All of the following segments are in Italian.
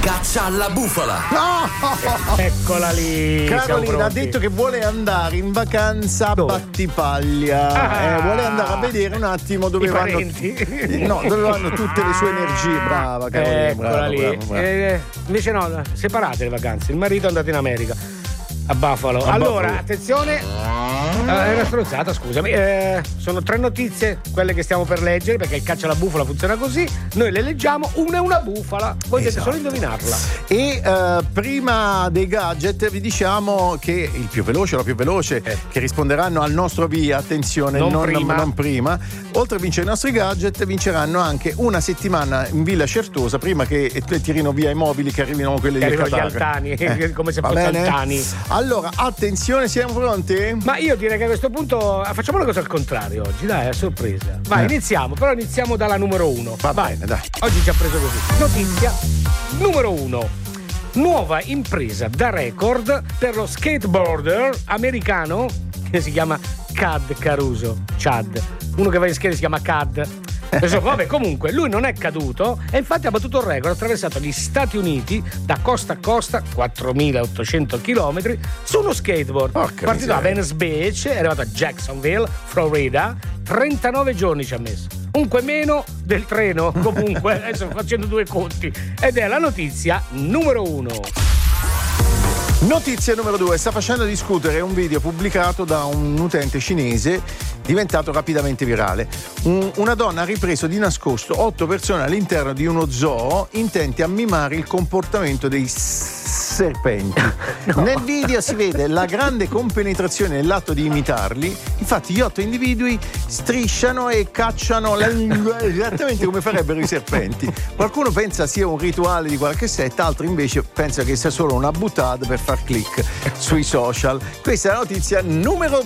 Caccia alla bufala. Eccola lì. Carolina ha detto che vuole andare in vacanza a Battipaglia. Vuole andare a vedere un attimo dove vanno. Dove vanno tutte le sue energie. Brava Carolina. Eccola lì. Brava. Invece no, separate le vacanze. Il marito è andato in America a Buffalo. Allora, attenzione. È una stronzata, scusami. Sono 3 notizie quelle che stiamo per leggere, perché il caccia alla bufala funziona così. Noi le leggiamo, una è una bufala. Voi dovete solo indovinarla. E prima dei gadget vi diciamo che il più veloce o la più veloce che risponderanno al nostro via, attenzione, non prima. Oltre a vincere i nostri gadget, vinceranno anche una settimana in Villa Certosa prima che tirino via i mobili, che arrivino quelli che del Qatar. gli altani, come se fossero altani. Allora, attenzione, siamo pronti? Ma io direi che a questo punto facciamo una cosa al contrario oggi, dai, a sorpresa. Vai, iniziamo dalla numero 1. Va bene, dai. Oggi ci ha preso così. Notizia numero 1. Nuova impresa da record per lo skateboarder americano che si chiama Chad Caruso. Chad. Uno che va in skate si chiama Chad. Vabbè, comunque lui non è caduto e infatti ha battuto il record, ha attraversato gli Stati Uniti da costa a costa, 4.800 km, su uno skateboard. Partito da Venice Beach, è arrivato a Jacksonville, Florida, 39 giorni ci ha messo. Comunque meno del treno, comunque, adesso facendo 2 conti. Ed è la notizia numero 1. Notizia numero 2. Sta facendo discutere un video pubblicato da un utente cinese diventato rapidamente virale. Una donna ha ripreso di nascosto 8 persone all'interno di uno zoo intenti a mimare il comportamento dei serpenti. Nel video si vede la grande compenetrazione nell'atto di imitarli. Infatti gli 8 individui strisciano e cacciano esattamente come farebbero i serpenti. Qualcuno pensa sia un rituale di qualche setta, altri invece pensa che sia solo una buttata per far click sui social. Questa è la notizia numero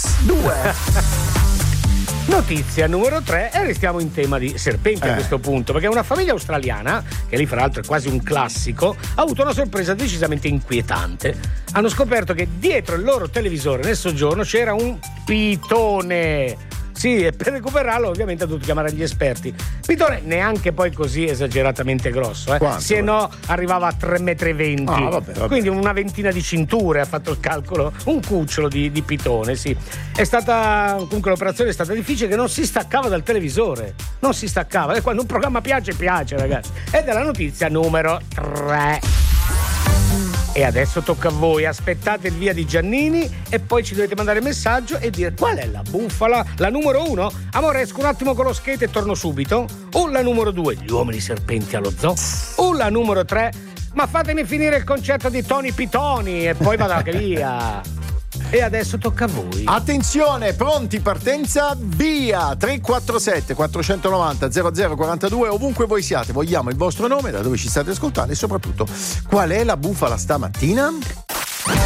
2. Notizia numero 3, e restiamo in tema di serpenti a questo punto, perché una famiglia australiana, che lì fra l'altro è quasi un classico, ha avuto una sorpresa decisamente inquietante. Hanno scoperto che dietro il loro televisore nel soggiorno c'era un pitone. Sì, e per recuperarlo ovviamente ha dovuto chiamare gli esperti. Pitone neanche poi così esageratamente grosso, se no arrivava a 3,20 m. Vabbè. Quindi una ventina di cinture, ha fatto il calcolo, un cucciolo di pitone, sì. È stata, comunque l'operazione è stata difficile, che non si staccava dal televisore. Non si staccava. E quando un programma piace, ragazzi. Ed è la notizia numero 3. E adesso tocca a voi, aspettate il via di Giannini e poi ci dovete mandare messaggio e dire qual è la bufala. La numero 1, amore, esco un attimo con lo skate e torno subito. O la numero 2, gli uomini serpenti allo zoo. O la numero 3, ma fatemi finire il concerto di Tony Pitoni e poi vado anche via. E adesso tocca a voi. Attenzione, pronti, partenza, via. 347 490 0042, ovunque voi siate, vogliamo il vostro nome, da dove ci state ascoltando e soprattutto qual è la bufala stamattina?